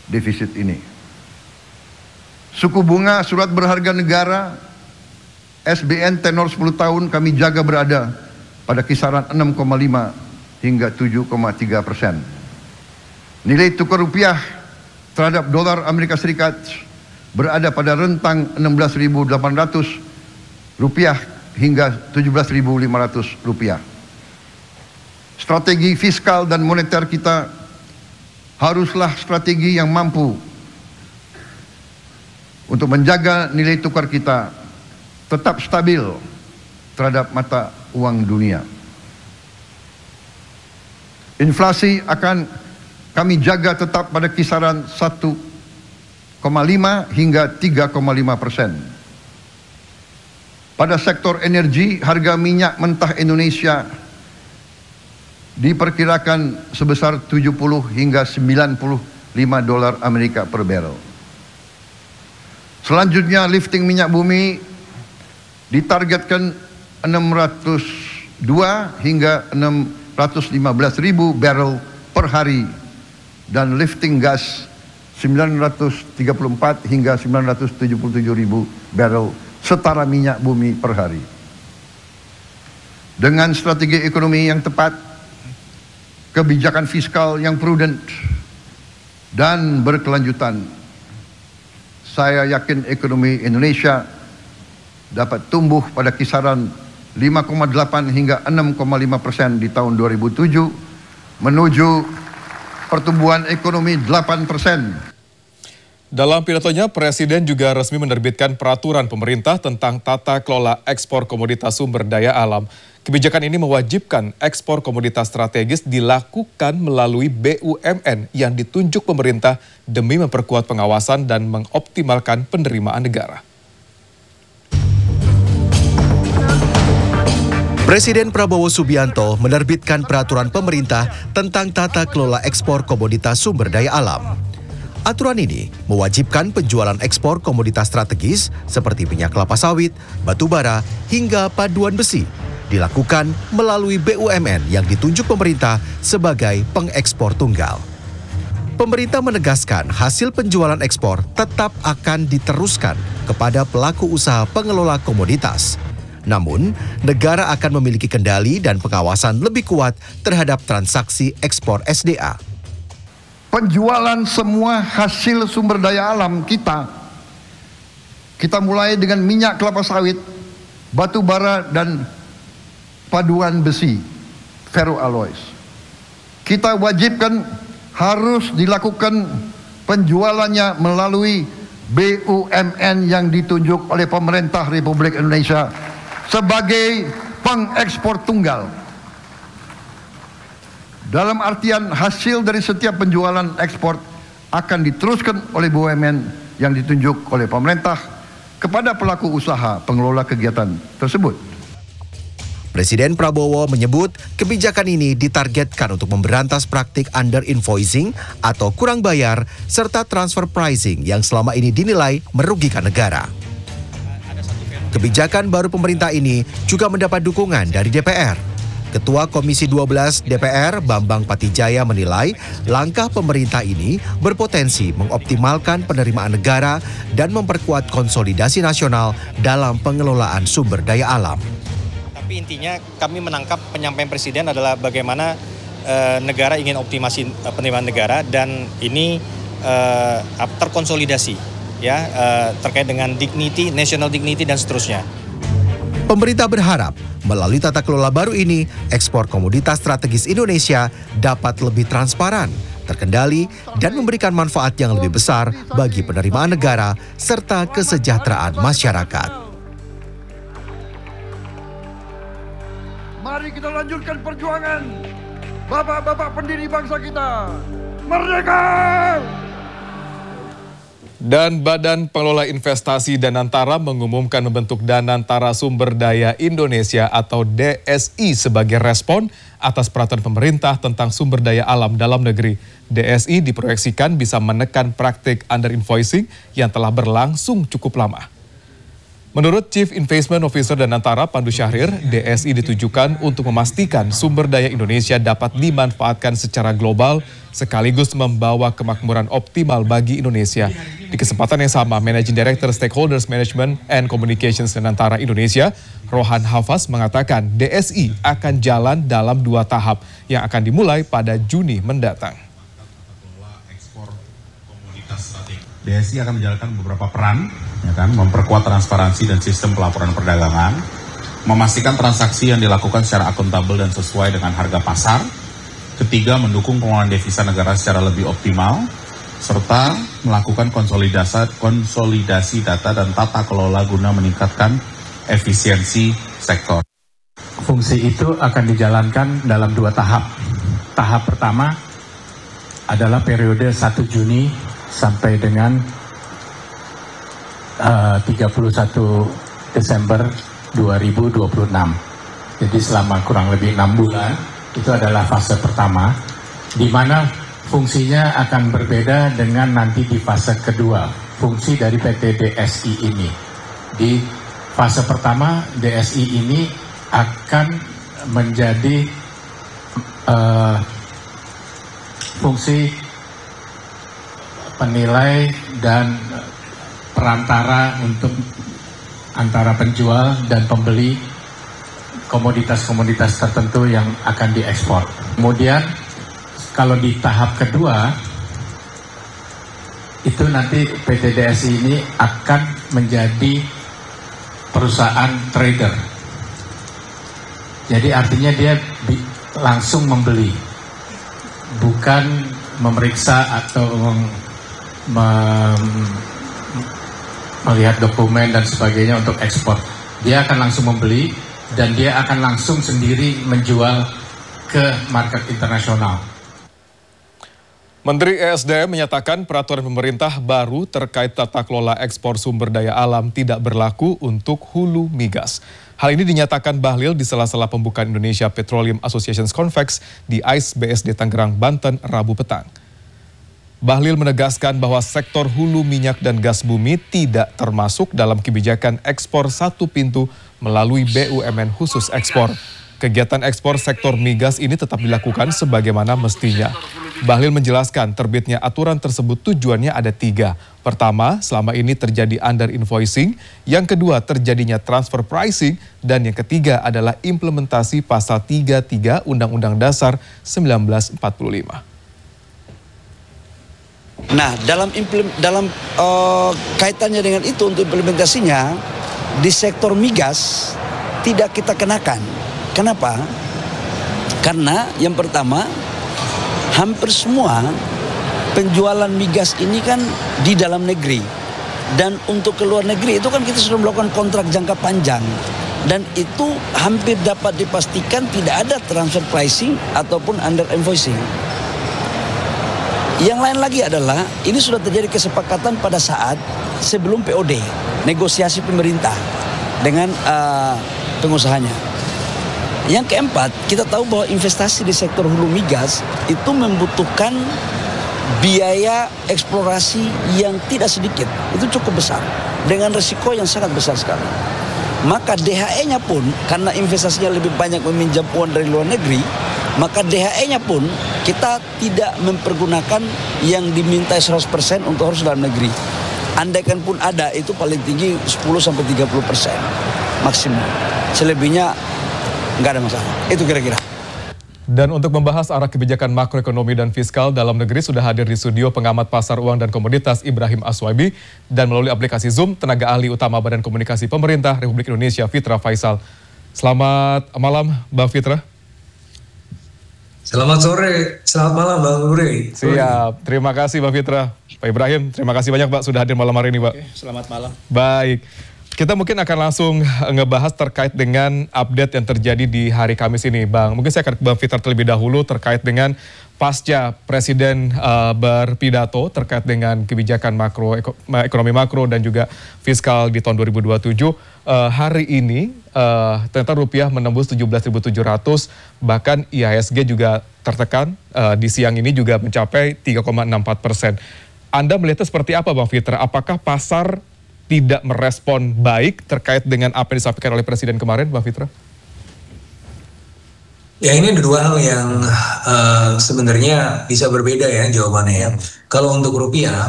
defisit ini. Suku bunga surat berharga negara SBN tenor 10 tahun kami jaga berada pada kisaran 6,5 hingga 7,3%. Nilai tukar rupiah terhadap dolar Amerika Serikat berada pada rentang 16.800 rupiah hingga 17.500 rupiah. Strategi fiskal dan moneter kita haruslah strategi yang mampu untuk menjaga nilai tukar kita tetap stabil terhadap mata uang dunia. Inflasi akan kami jaga tetap pada kisaran 1,5 hingga 3,5%. Pada sektor energi, harga minyak mentah Indonesia diperkirakan sebesar 70 hingga 95 dolar Amerika per barrel. Selanjutnya, lifting minyak bumi ditargetkan 602 hingga 615 ribu barrel per hari dan lifting gas 934 hingga 977 ribu barrel setara minyak bumi per hari. Dengan strategi ekonomi yang tepat, kebijakan fiskal yang prudent dan berkelanjutan, saya yakin ekonomi Indonesia dapat tumbuh pada kisaran 5,8 hingga 6,5% di tahun 2007 menuju pertumbuhan ekonomi 8%. Dalam pidatonya, Presiden juga resmi menerbitkan peraturan pemerintah tentang tata kelola ekspor komoditas sumber daya alam. Kebijakan ini mewajibkan ekspor komoditas strategis dilakukan melalui BUMN yang ditunjuk pemerintah demi memperkuat pengawasan dan mengoptimalkan penerimaan negara. Presiden Prabowo Subianto menerbitkan peraturan pemerintah tentang tata kelola ekspor komoditas sumber daya alam. Aturan ini mewajibkan penjualan ekspor komoditas strategis seperti minyak kelapa sawit, batu bara, hingga paduan besi dilakukan melalui BUMN yang ditunjuk pemerintah sebagai pengekspor tunggal. Pemerintah menegaskan hasil penjualan ekspor tetap akan diteruskan kepada pelaku usaha pengelola komoditas. Namun, negara akan memiliki kendali dan pengawasan lebih kuat terhadap transaksi ekspor SDA. Penjualan semua hasil sumber daya alam kita mulai dengan minyak kelapa sawit, batu bara dan paduan besi, ferroalloys. Kita wajibkan harus dilakukan penjualannya melalui BUMN yang ditunjuk oleh pemerintah Republik Indonesia sebagai pengekspor tunggal. Dalam artian hasil dari setiap penjualan ekspor akan diteruskan oleh BUMN yang ditunjuk oleh pemerintah kepada pelaku usaha pengelola kegiatan tersebut. Presiden Prabowo menyebut kebijakan ini ditargetkan untuk memberantas praktik under invoicing atau kurang bayar serta transfer pricing yang selama ini dinilai merugikan negara. Kebijakan baru pemerintah ini juga mendapat dukungan dari DPR. Ketua Komisi 12 DPR Bambang Patijaya menilai langkah pemerintah ini berpotensi mengoptimalkan penerimaan negara dan memperkuat konsolidasi nasional dalam pengelolaan sumber daya alam. Tapi intinya kami menangkap penyampaian Presiden adalah bagaimana negara ingin optimasi penerimaan negara dan ini terkonsolidasi ya terkait dengan dignity, national dignity dan seterusnya. Pemerintah berharap melalui tata kelola baru ini, ekspor komoditas strategis Indonesia dapat lebih transparan, terkendali, dan memberikan manfaat yang lebih besar bagi penerimaan negara serta kesejahteraan masyarakat. Mari kita lanjutkan perjuangan bapak-bapak pendiri bangsa kita. Merdeka! Dan Badan Pengelola Investasi Danantara mengumumkan membentuk Danantara Sumber Daya Indonesia atau DSI sebagai respon atas peraturan pemerintah tentang sumber daya alam dalam negeri. DSI diproyeksikan bisa menekan praktik under invoicing yang telah berlangsung cukup lama. Menurut Chief Investment Officer Danantara Pandu Syahrir, DSI ditujukan untuk memastikan sumber daya Indonesia dapat dimanfaatkan secara global sekaligus membawa kemakmuran optimal bagi Indonesia. Di kesempatan yang sama, Managing Director Stakeholders Management and Communications Danantara Indonesia, Rohan Hafaz mengatakan DSI akan jalan dalam 2 tahap yang akan dimulai pada Juni mendatang. DSI akan menjalankan beberapa peran, ya kan, memperkuat transparansi dan sistem pelaporan perdagangan, memastikan transaksi yang dilakukan secara akuntabel dan sesuai dengan harga pasar. Ketiga, mendukung pengelolaan devisa negara secara lebih optimal, serta melakukan konsolidasi data dan tata kelola guna meningkatkan efisiensi sektor. Fungsi itu akan dijalankan dalam 2 tahap. Tahap pertama adalah periode 1 Juni sampai dengan 31 Desember 2026. Jadi selama kurang lebih 6 bulan, itu adalah fase pertama, di mana fungsinya akan berbeda dengan nanti di fase kedua, fungsi dari PT DSI ini. Di fase pertama, DSI ini akan menjadi fungsi penilai dan perantara untuk antara penjual dan pembeli komoditas-komoditas tertentu yang akan diekspor. Kemudian kalau di tahap kedua, itu nanti PT DSI ini akan menjadi perusahaan trader. Jadi artinya dia langsung membeli, bukan memeriksa atau melihat dokumen dan sebagainya untuk ekspor. Dia akan langsung membeli dan dia akan langsung sendiri menjual ke market internasional. Menteri ESDM menyatakan peraturan pemerintah baru terkait tata kelola ekspor sumber daya alam tidak berlaku untuk hulu migas. Hal ini dinyatakan Bahlil di sela-sela pembukaan Indonesia Petroleum Association Convex di AIS BSD Tangerang, Banten, Rabu petang. Bahlil menegaskan bahwa sektor hulu minyak dan gas bumi tidak termasuk dalam kebijakan ekspor satu pintu melalui BUMN khusus ekspor. Kegiatan ekspor sektor migas ini tetap dilakukan sebagaimana mestinya. Bahlil menjelaskan terbitnya aturan tersebut tujuannya ada 3. Pertama, selama ini terjadi under invoicing. Yang kedua, terjadinya transfer pricing. Dan yang ketiga adalah implementasi pasal 33 Undang-Undang Dasar 1945. Nah, dalam kaitannya dengan itu untuk implementasinya di sektor migas tidak kita kenakan. Kenapa? Karena yang pertama, hampir semua penjualan migas ini kan di dalam negeri. Dan untuk ke luar negeri itu kan kita sudah melakukan kontrak jangka panjang. Dan itu hampir dapat dipastikan tidak ada transfer pricing ataupun under invoicing. Yang lain lagi adalah ini sudah terjadi kesepakatan pada saat sebelum POD, negosiasi pemerintah dengan pengusahanya. Yang keempat, kita tahu bahwa investasi di sektor hulu migas itu membutuhkan biaya eksplorasi yang tidak sedikit, itu cukup besar, dengan risiko yang sangat besar sekali. Maka DHE-nya pun, karena investasinya lebih banyak meminjam uang dari luar negeri, maka DHE-nya pun kita tidak mempergunakan yang diminta 100% untuk harus dalam negeri. Andaikan pun ada, itu paling tinggi 10-30% maksimum. Selebihnya nggak ada masalah. Itu kira-kira. Dan untuk membahas arah kebijakan makroekonomi dan fiskal dalam negeri sudah hadir di studio pengamat pasar uang dan komoditas Ibrahim Aswabi dan melalui aplikasi Zoom tenaga ahli utama Badan Komunikasi Pemerintah Republik Indonesia Fitra Faisal. Selamat malam Bang Fitra. Selamat sore, selamat malam Bang Uri. Siap, terima kasih Bang Fitra. Pak Ibrahim, terima kasih banyak Pak sudah hadir malam hari ini Pak. Oke, selamat malam. Baik. Kita mungkin akan langsung ngebahas terkait dengan update yang terjadi di hari Kamis ini, Bang. Mungkin saya akan ke Bang Fitra terlebih dahulu terkait dengan pasca Presiden berpidato terkait dengan kebijakan ekonomi makro dan juga fiskal di tahun 2027. Hari ini ternyata rupiah menembus 17.700, bahkan IHSG juga tertekan di siang ini juga mencapai 3,64%. Anda melihatnya seperti apa Bang Fitra? Apakah pasar tidak merespon baik terkait dengan apa yang disampaikan oleh Presiden kemarin, Mbak Fitra? Ya, ini ada dua hal yang sebenarnya bisa berbeda ya jawabannya ya. Kalau untuk rupiah,